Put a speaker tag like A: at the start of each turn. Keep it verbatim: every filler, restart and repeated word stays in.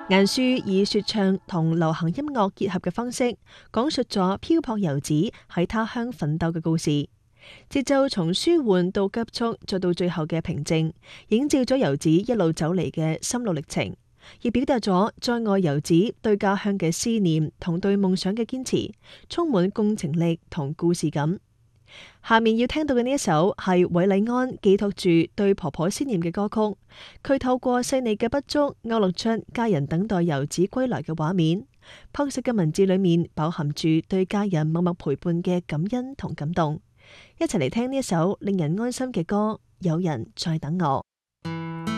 A: 顏書以說唱同流行音樂結合嘅方式，講述咗漂泊遊子喺他鄉奮鬥嘅故事。節奏從舒緩到急速，再到最後嘅平靜，映照咗遊子一路走嚟嘅心路歷程，亦表達咗在外遊子對家鄉嘅思念同對夢想嘅堅持，充滿共情力同故事感。下面要聽到嘅呢一首係韋禮安寄託住對婆婆思念嘅歌曲，佢透過細膩嘅筆觸勾勒出家人等待遊子歸來嘅畫面，樸實嘅文字裏面飽含住對家人默默陪伴嘅感恩同感動。一齊嚟聽呢一首令人安心嘅歌《有人在等我》。